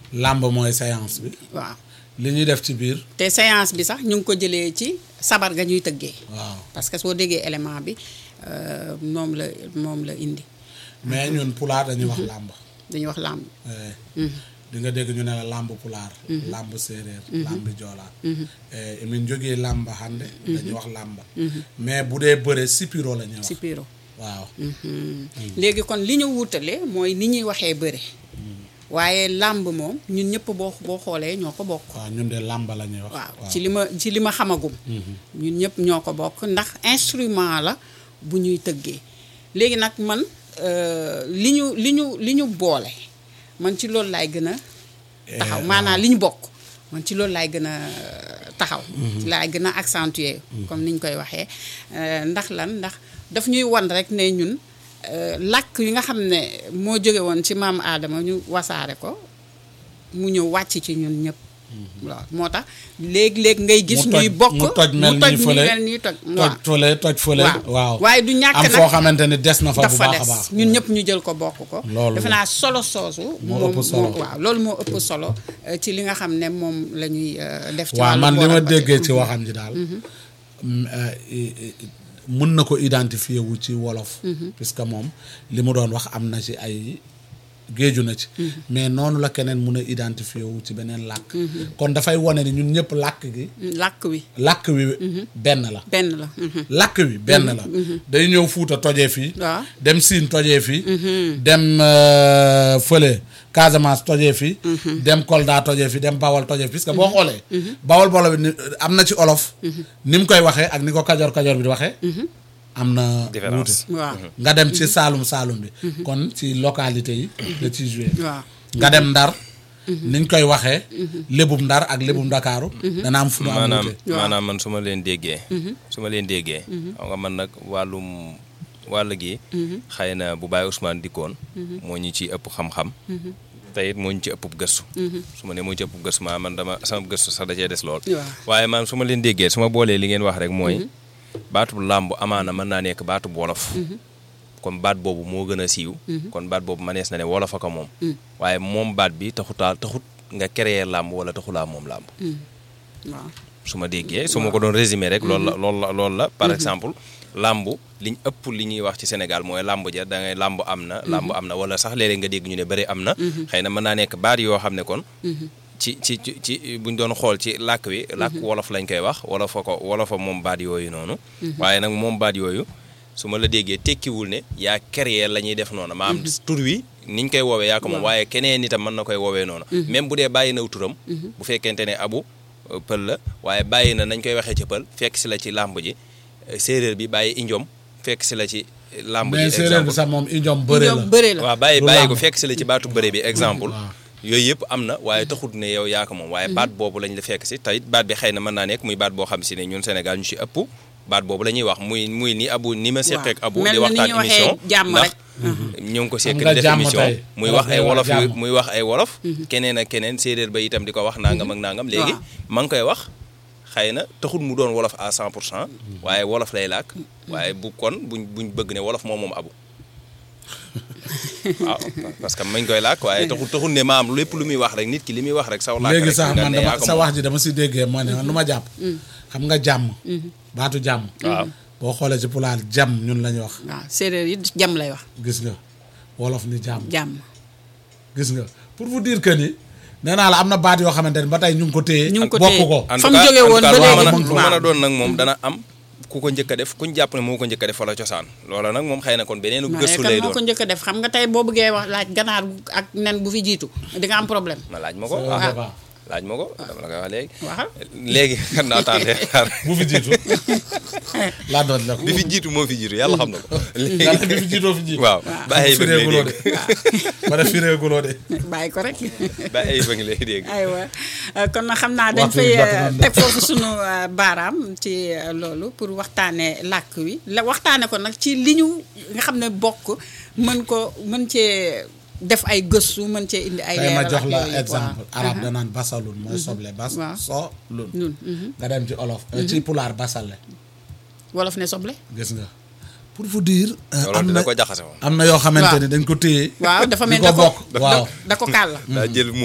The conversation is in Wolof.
làmb mooy séance bi. waaw li ñuy def ci biir. te séance bi sax ñu ngi ko jëlee ci sabar ga ñuy tëggee. waaw parce que soo déggee élément bi moom la indi. mais ñun pulaar dañuy wax làmb. dañuy wax làmb. di nga dégg ñu ne la làmb pulaar. làmb séeréer. làmb joolaa. min jógee làmb hande dañuy wax làmb. mais bu dee bëre sipiro la ñuy wax. sipiro waaw. léegi kon li ñu wutale mooy ni ñuy waxee bëre. waaye làmb moom ñun ñëpp boo xoolee ñoo ko bokk. waaw ñun de làmb la ñuy wax. waaw ci li ma xamagum. ñun ñëpp ñoo ko bokk ndax instrument la bu ñuy tëggee léegi nag man li ñu boole man ci loolu laay gën a taxaw maanaam li ñu bokk man ci loolu laay gën a taxaw. ci laay gën a accentuer comme ni ñu koy waxee ndax daf ñuy wan rek ne ñun. làkk yi nga xam ne moo jóge woon ci maam Aadama ñu wasaare ko mu ñëw wàcc ci ñun ñëpp. waaw moo tax léeg-léeg ngay gis. ñuy bokk mu toj mel nii fële toj fële. waaw waaye du ñàkk nag am foo xamante ni des na fa bu baax a baax. ñun ñëpp ñu jël ko bokk ko. loolu defe naa solo soosu. moo ëpp solo waaw loolu moo ëpp solo ci li nga xam ne moom la ñuy def. ci waaw man li ma déggee ci waxam ji daal. mën na ko identifier wu ci wolof. puisque moom li mu doon wax am na ci ay géeju na ci. mais noonu la keneen mun a identifier wu ci beneen làkk. kon dafay wane ni ñun ñëpp làkk gi. làkk wi benn la. làkk wi benn la. day ñëw Fuuta tojee fii. waaw dem Siin tojee fii. dem fële Casamance tojee fii. dem Kolda tojee fii dem Bawol tojee fii puisque boo xoolee. Bawol bi am na ci olof. ni mu koy waxee ak ni ko kajoor bi di waxee. am na différence waaw nga dem ci Saalum bi. kon ci localité yi. da ciy joué. waaw nga dem Ndar. niñ koy waxee. lébum Ndar ak lébum Ndakaaru. dana am fu mu am wuute. maanaam man su ma leen déggee. xam nga man nag wàll gi. xëy na bu Baye Ousmane dikkoon. moo ñu ci ëpp xam-xam. te it moo ñu ci ëpp gëstu. su ma nee moo ñu ci ëpp gëstu man sama gëstu sax da cee des lool. waaye man su ma leen déggee su ma boolee li ngeen wax rek mooy. baatub làmb amaana mën naa nekk baatub wolof. kon baat boobu moo gën a siiw. kon baat boobu mënees na ne wolof a ko moom. waaye moom baat bi taxut nga créer làmb wala taxulaa moom làmb. waaw su ma déggee su ma ko doon résumer rek. loolu la par exemple. làmb liñ ëpp li ñuy wax ci Sénégal mooy làmb ja da ngay làmb am na wala sax léeg-léeg nga dégg ñu ne bëri am na. xëy na mën naa nekk baat yoo xam ne kon. ci buñ doon xool ci làkk wi làkk wolof lañ koy wax wolofa moom baat yooyu noonu. waaye nag moom baat yooyu su ma la déggee tekkiwul ne yaa créer la ñuy def noonu maanaam tur wi niñ koy woowee yaa ko moom waaye keneen itam mën na koy woowee noonu. même bu dee bàyyi na turam. bu fekkente ne abu pël la waaye bàyyi na nañ koy waxee ci pël fekk si la ci làmb ji séeréer bi bàyyi injom fekk si la ci. làmb ji exemple mais séeréer bi sax moom injom bëre la. waaw bàyyi ko fekk si la ci baatu bëre bi exemple. yooyu yëpp am na waaye taxut ne yow yaa ko moom waaye baat boobu lañ la fekk si tey baat bi xëy na mën naa nekk muy baat boo xam si ne ñun Sénégal ñu ci ëpp baat boobu la ñuy wax muy ni ma seq ak abu di waxtaan émission ndax ñu ngi ko seq di def émission muy wax ay wolof keneen ak keneen séeréer ba itam di ko wax nangam ak nangam léegi ma ngi koy wax xëy na taxut mu doon wolof à 100% waaye wolof lay làkk waaye buñ bëgg ne wolof moom abu waaw parce que mañ koy làkk waaye taxul ne maam lépp lu muy wax rek nit ki li muy wax rek saw làkk rek léegi sax man sa wax ji dama si déggee moo ne lu ma jàpp xam nga jàmm baatu jàmm waaw boo xoolee ci pulaar jàmm ñun la ñuy wax waaw séeréer yi jàmm lay wax gis nga wolof ni jàmm gis nga pour vous dire que ni nee naa la am na baat yoo xamante ne ba tey ñu ngi ko téye bokk ko fa mu jógee woon ba léegi lu mën a doon nag moom dana am ku ko njëkk a def kuñ jàpp ne moo ko njëkk a def wala cosaan loola nag moom xëy na kon beneenu gëstu lay doon moo ko njëkk a def xam nga tey boo bëggee wax laaj ganaar ak nen bu fi jiitu di nga am problème ma laaj ma ko laaj ma ko dama la koy wax léegi waxal léegi kan naa tànte xaar bu fi jiitu laa doon la bi fi jiitu moo fi jiitu yàlla xam na ko léegi bi fi jiitoo fi jiitu waaw bàyyi ba ngi lay dégg ma ne firéeguloo de bàyyi ko rek bàyyi ba ngi lay dégg aywa kon na xam naa dañ fay teg foofu sunu baaraam ci loolu pour waxtaane làkk wi waxtaane ko nag ci li ñu nga xam ne bokk mën cee def ay gëstu mën cee indi ay leeral ma jox la exemple arabe danaan basalun mooy soble so lun nga dem ci olof ci pulaar basale wolof ne soble gis nga pour vous dire am na ko jaxase am na yoo xamante ne dañ ko téye waaw dafa mel ko bokk waaw da ko kàll daa jël